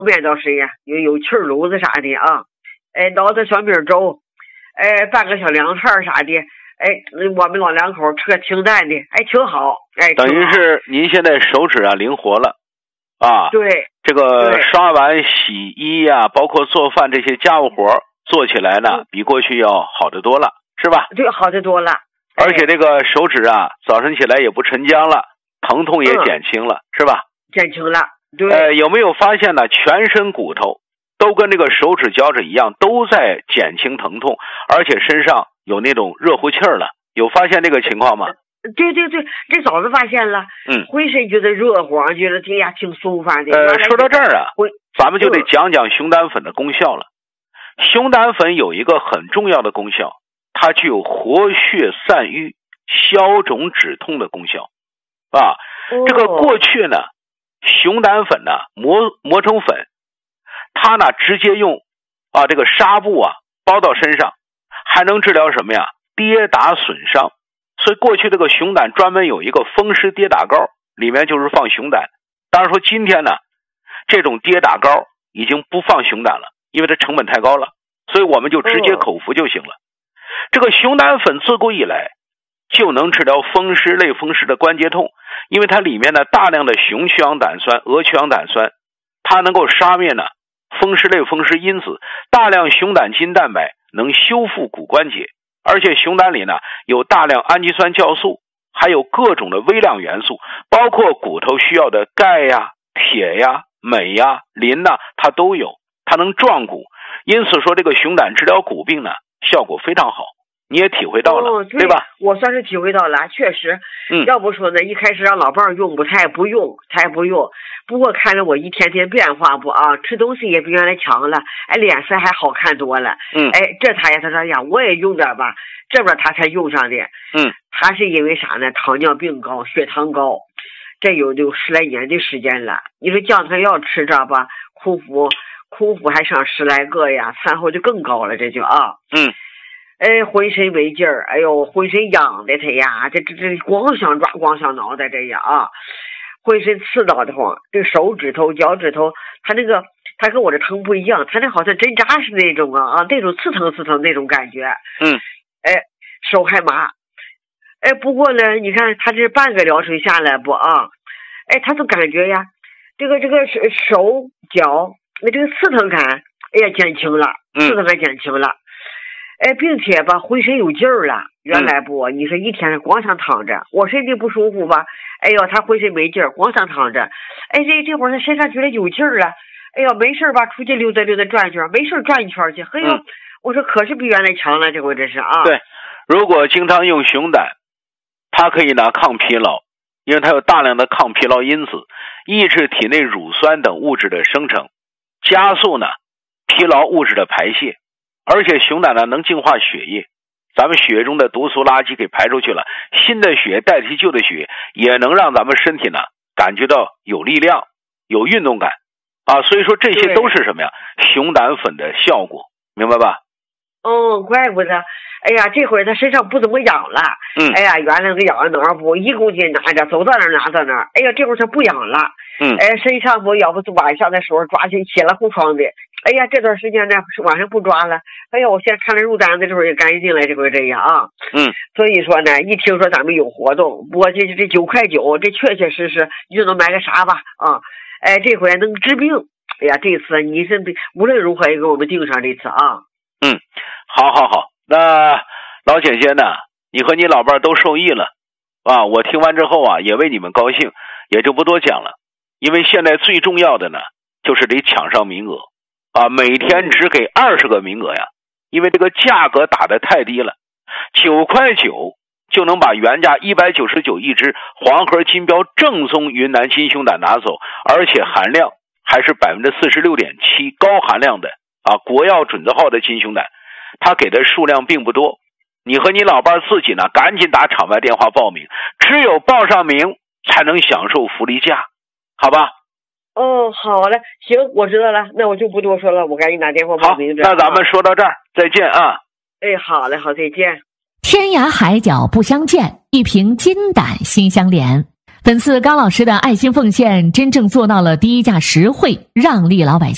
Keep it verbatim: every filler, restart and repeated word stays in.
面倒是呀，有有气儿篓子啥的啊，哎，熬点小米粥，哎，拌个小凉菜啥的，哎，我们老两口吃个清淡的，哎，挺好，哎， 等于是您现在手指啊灵活了，啊， 对， 这个刷碗、洗衣呀、啊，包括做饭这些家务活做起来呢，嗯、比过去要好得多了，是吧？ 对，好得多了。 而且这个手指啊，早晨起来也不沉僵了，疼痛也减轻了，嗯、是吧？ 减轻了。对。 呃，有没有发现呢？全身骨头都跟这个手指脚趾一样，都在减轻疼痛，而且身上有那种热乎气儿了。有发现这个情况吗？ 对对对，这早就发现了。 嗯， 浑身觉得热乎，觉得挺呀挺舒服的。 呃，说到这儿啊，咱们就得讲讲熊胆粉的功效了。嗯、熊胆粉有一个很重要的功效，它具有活血散瘀、消肿止痛的功效。啊，哦、这个过去呢，熊胆粉呢磨磨成粉，它呢直接用啊这个纱布啊包到身上，还能治疗什么呀？跌打损伤。所以过去这个熊胆专门有一个风湿跌打膏，里面就是放熊胆。当然说今天呢，这种跌打膏已经不放熊胆了，因为它成本太高了，所以我们就直接口服就行了。哦、这个熊胆粉自古以来就能治疗风湿、类风湿的关节痛，因为它里面呢大量的熊曲氧胆酸、鹅曲氧胆酸，它能够杀灭呢风湿类风湿因子，大量熊胆筋蛋白能修复骨关节。而且熊胆里呢有大量氨基酸酵素，还有各种的微量元素，包括骨头需要的钙呀、铁呀、镁呀、磷呐，它都有，它能壮骨。因此说这个熊胆治疗骨病呢效果非常好，你也体会到了、 哦、对, 对吧？ 我算是体会到了，确实。嗯，要不说呢，一开始让老伴儿用不，他也不用，他也不用。不过看着我一天天变化不啊，吃东西也比原来强了，哎，脸色还好看多了。 嗯， 哎，这他呀，他说呀，我也用点吧，这边他才用上的。 嗯， 他是因为啥呢？糖尿病高，血糖高，这有有十来年的时间了。你说降糖药吃着吧，空腹空腹还上十来个呀，餐后就更高了，这就啊。 嗯。 哎，浑身没劲儿，哎呦，浑身痒的他呀，这这这光想抓，光想挠的这样啊，浑身刺挠的慌，这手指头、脚趾头，他那个他跟我这疼不一样，他那好像针扎似的那种啊啊，那种刺疼刺疼那种感觉。 嗯， 哎，手还麻，哎，不过呢，你看他这半个疗程下来不啊，哎，他就感觉呀，这个这个手脚那这个刺疼感，哎呀减轻了，刺疼感减轻了。嗯哎，并且吧，浑身有劲儿了。原来不，嗯、你说一天光想躺着，我身体不舒服吧？哎呦，他浑身没劲儿，光想躺着。哎，这这会儿他身上觉得有劲儿了。哎呦，没事吧？出去溜达溜达转圈，没事转一圈去。嘿呦，嗯、我说可是比原来强了，这回这是啊。 对，如果经常用熊胆，它可以呢抗疲劳，因为它有大量的抗疲劳因子，抑制体内乳酸等物质的生成，加速呢疲劳物质的排泄。而且熊胆呢能净化血液，咱们血液中的毒素垃圾给排出去了，新的血代替旧的血，也能让咱们身体呢感觉到有力量、有运动感啊。所以说这些都是什么呀？熊胆粉的效果，明白吧？ 哦，怪不得。哎呀，这会儿他身上不怎么痒了。 嗯。 哎呀，原来个痒哪儿不一公斤拿着，走到哪儿拿到哪儿。哎呀，这会儿他不痒了。 嗯。 哎，身上不要不晚上的时候抓起起了红疮的。哎呀，这段时间呢晚上不抓了。哎呀，我现在看了入单的时候也干净了，这回这样啊。 嗯。 所以说呢，一听说咱们有活动，不过这这九块九，这确确实实你就能买个啥吧啊？哎，这回能治病。哎呀，这次你是无论如何也给我们盯上这次啊。 嗯，好好好，那老姐姐呢，你和你老伴都受益了啊！我听完之后啊，也为你们高兴，也就不多讲了。因为现在最重要的呢，就是得抢上名额啊！每天只给二十个名额呀，因为这个价格打得太低了，九块九就能把原价一百九十九一只黄河金标正宗云南金熊胆拿走，而且含量还是百分之四十六点七高含量的。啊，国药准字号的金熊胆，他给的数量并不多，你和你老伴自己呢，赶紧打场外电话报名，只有报上名才能享受福利价，好吧？ 哦，好嘞，行，我知道了，那我就不多说了，我赶紧打电话报名。 好，那咱们说到这儿，再见啊！ 哎，好嘞，好，再见。 天涯海角不相见，一瓶金胆心相连。本次高老师的爱心奉献，真正做到了低价实惠，让利老百姓。